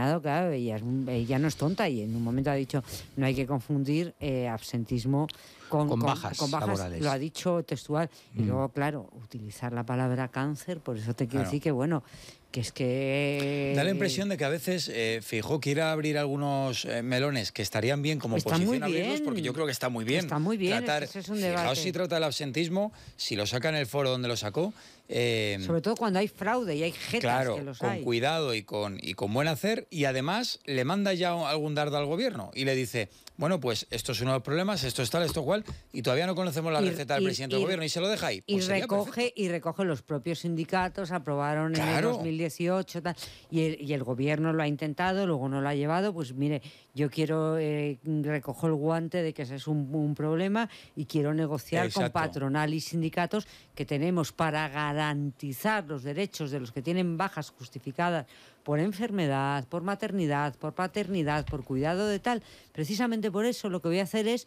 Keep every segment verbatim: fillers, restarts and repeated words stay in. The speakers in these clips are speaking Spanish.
determinado, claro, ella, es, ella no es tonta y en un momento ha dicho no hay que confundir eh, absentismo con, con, con, bajas con bajas laborales. Lo ha dicho textual. Mm. Y luego, claro, utilizar la palabra cáncer, por eso te quiero Claro. decir que, bueno, que es que... Da la impresión de que a veces eh, Feijóo quiere abrir algunos eh, melones que estarían bien como Está oposición muy abrirlos, bien. porque yo creo que está muy bien. Está muy bien, Tratar, es que ese es un fijaos debate. si trata el absentismo, si lo saca en el foro donde lo sacó. Eh, Sobre todo cuando hay fraude y hay jetas claro, que los con hay. cuidado y con, y con buen hacer, y además le manda ya algún dardo al gobierno y le dice, bueno, pues esto es uno de los problemas, esto es tal, esto cual, y todavía no conocemos la Y- receta del y- presidente y- del gobierno y se lo deja ahí. Y Pues sería recoge, perfecto. y recoge los propios sindicatos, aprobaron en el Claro. dos mil dieciocho, tal, y, el, y el gobierno lo ha intentado, luego no lo ha llevado. Pues mire, yo quiero, eh, recojo el guante de que ese es un, un problema y quiero negociar Exacto. con patronal y sindicatos que tenemos para garantizar los derechos de los que tienen bajas justificadas por enfermedad, por maternidad, por paternidad, por cuidado de tal. Precisamente por eso lo que voy a hacer es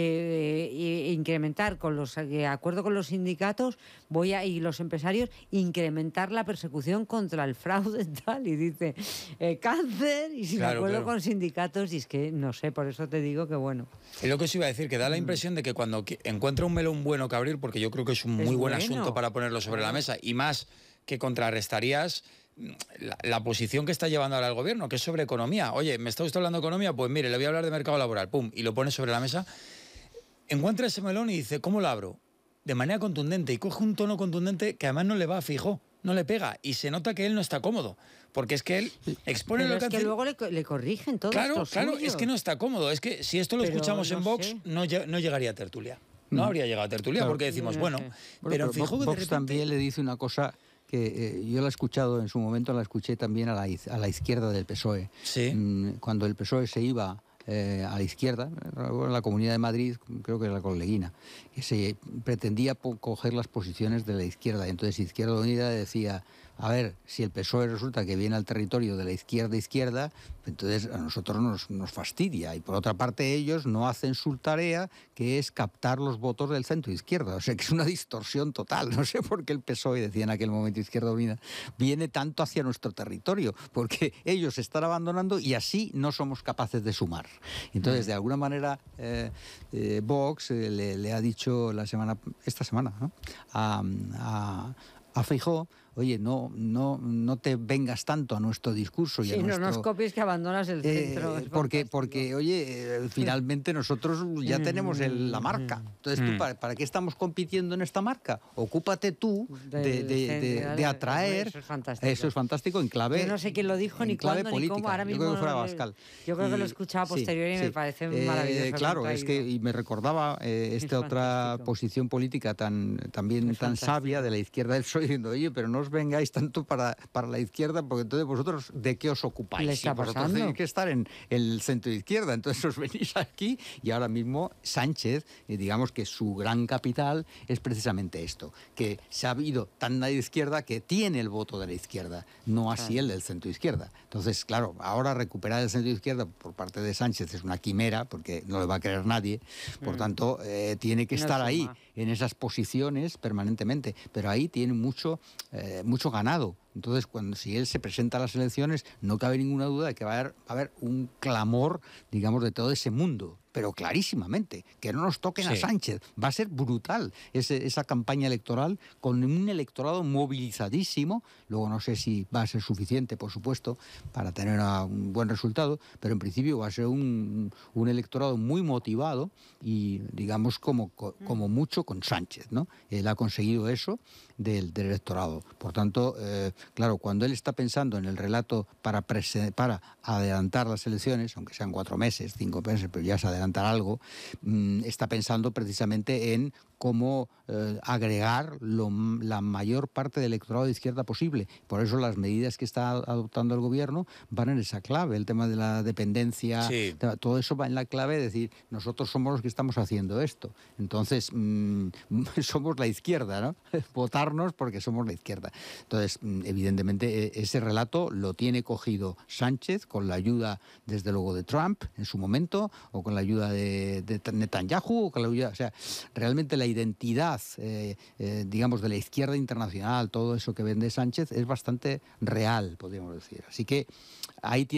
eh, incrementar, con los de acuerdo con los sindicatos voy a, y los empresarios, incrementar la persecución contra el fraude tal. Y dice, eh, cáncer, y si Claro, me acuerdo claro. con sindicatos, y es que no sé, por eso te digo que bueno. Es lo que os iba a decir, que da la impresión de que cuando que- encuentra un melón bueno que abrir, porque yo creo que es un Es muy buen bueno. asunto para ponerlo sobre la mesa, y más que contrarrestarías la, la posición que está llevando ahora el gobierno, que es sobre economía. Oye, ¿me está usted hablando de economía? Pues mire, le voy a hablar de mercado laboral, pum, y lo pone sobre la mesa. Encuentra ese melón y dice, ¿cómo lo abro? De manera contundente, y coge un tono contundente que además no le va a Feijóo, no le pega, y se nota que él no está cómodo, porque es que él expone Pero lo es que que hace... luego le, co- le corrigen todo Claro, esto claro, suyo. es que no está cómodo. Es que si esto lo Pero escuchamos no en Vox, sé. no, lle- no llegaría a tertulia. No Mm. habría llegado a tertulia, Claro. porque decimos, No bueno, sé. Bueno, pero pero fijo que de Vox repente... también le dice una cosa que eh, yo la he escuchado en su momento, la escuché también a la, iz- a la izquierda del P S O E. Sí. Mm, Cuando el P S O E se iba eh, a la izquierda, en la Comunidad de Madrid, creo que era la Colleguina, que se pretendía po- coger las posiciones de la izquierda. Entonces Izquierda Unida decía, a ver, si el P S O E resulta que viene al territorio de la izquierda izquierda, entonces a nosotros nos, nos fastidia. Y por otra parte ellos no hacen su tarea, que es captar los votos del centro izquierda. O sea que es una distorsión total. No sé por qué el P S O E, decía en aquel momento Izquierda Unida, viene tanto hacia nuestro territorio, porque ellos se están abandonando y así no somos capaces de sumar. Entonces, de alguna manera, eh, eh, Vox eh, le, le ha dicho la semana, esta semana, ¿no? a, a, a Feijóo, oye, no, no, no te vengas tanto a nuestro discurso y Sí, a no nuestro... nos copies que abandonas el Eh, centro. es porque, fantástico. porque, oye, eh, finalmente nosotros ya tenemos el- la marca. Entonces, ¿tú Mm. para, para qué estamos compitiendo en esta marca? Ocúpate tú de, de- de- de- de atraer... Eso es fantástico. Eso es fantástico en clave... Yo no sé quién lo dijo, en ni clave cuándo, ni cómo. política. Ahora Yo mismo creo que fuera le- Abascal. yo creo que lo he Y- escuchado a sí, posteriori y me sí. parece Eh, maravilloso. Claro, bien es que traído. y me recordaba eh, esta Es otra fantástico. posición política tan también Es tan fantástico. sabia de la izquierda del P S O E, diciendo, oye, pero no os vengáis tanto para, para la izquierda, porque entonces vosotros, ¿de qué os ocupáis? Le está Y vosotros pasando. tenéis que estar en el centro izquierda, entonces os venís aquí, y ahora mismo Sánchez, eh, digamos que su gran capital es precisamente esto, que se ha habido tan a la izquierda que tiene el voto de la izquierda, no así Claro. el del centro izquierda. Entonces, claro, ahora recuperar el centro izquierda por parte de Sánchez es una quimera, porque no le va a creer nadie, por Mm. tanto, eh, tiene que No estar suma. ahí, en esas posiciones permanentemente, pero ahí tiene mucho, eh, mucho ganado. Entonces, cuando si él se presenta a las elecciones, no cabe ninguna duda de que va a haber, va a haber un clamor, digamos, de todo ese mundo, pero clarísimamente, que no nos toquen a Sí. Sánchez. Va a ser brutal ese- esa campaña electoral con un electorado movilizadísimo. Luego no sé si va a ser suficiente, por supuesto, para tener una- un buen resultado, pero en principio va a ser un, un electorado muy motivado y, digamos, como, co- como mucho con Sánchez, ¿no? Él ha conseguido eso del, del electorado. Por tanto, eh, claro, cuando él está pensando en el relato para, prese- para adelantar las elecciones, aunque sean cuatro meses, cinco meses, pero ya se adelantar algo, mm, está pensando precisamente en cómo eh, agregar lo, la mayor parte del electorado de izquierda posible. Por eso las medidas que está adoptando el gobierno van en esa clave, el tema de la dependencia, Sí. todo eso va en la clave de decir, nosotros somos los que estamos haciendo esto. Entonces, mmm, somos la izquierda, ¿no? Votarnos porque somos la izquierda. Entonces, mm, evidentemente, e- ese relato lo tiene cogido Sánchez con la ayuda, desde luego, de Trump en su momento, o con la ayuda de, de Netanyahu, o con la ayuda, o sea, realmente la identidad, eh, eh, digamos, de la izquierda internacional, todo eso que vende Sánchez, es bastante real, podríamos decir. Así que ahí tiene